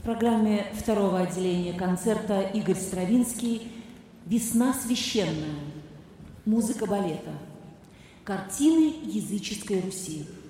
программе второго отделения концерта Игорь Стравинский «Весна священная. Музыка балета. Картины языческой Руси».